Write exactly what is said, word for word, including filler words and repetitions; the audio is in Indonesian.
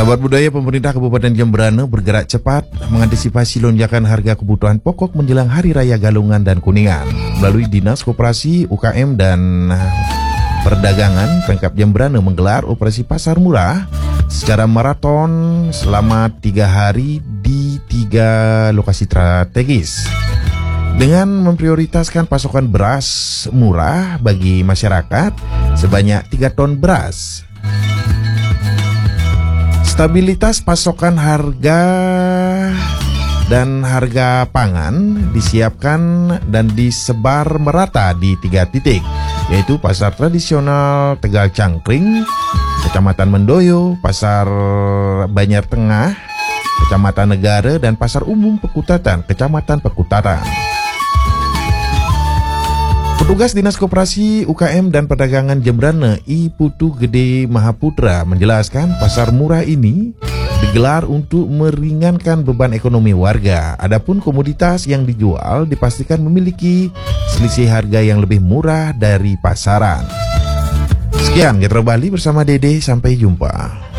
Sahabat budaya, pemerintah Kabupaten Jemberana bergerak cepat mengantisipasi lonjakan harga kebutuhan pokok menjelang Hari Raya Galungan dan Kuningan. Melalui Dinas Koperasi, U K M, dan Perdagangan, Pemkab Jemberana menggelar operasi pasar murah secara maraton selama tiga hari di tiga lokasi strategis. Dengan memprioritaskan pasokan beras murah bagi masyarakat sebanyak tiga ton beras. Stabilitas pasokan harga dan harga pangan disiapkan dan disebar merata di tiga titik, yaitu Pasar Tradisional Tegal Cangkring, Kecamatan Mendoyo, Pasar Banjar Tengah, Kecamatan Negara, dan Pasar Umum Pekutatan, Kecamatan Pekutatan. Petugas Dinas Koperasi, U K M, dan Perdagangan Jemberana I Putu Gede Mahaputra menjelaskan pasar murah ini digelar untuk meringankan beban ekonomi warga. Adapun komoditas yang dijual dipastikan memiliki selisih harga yang lebih murah dari pasaran. Sekian, Getro Bali bersama Dede, sampai jumpa.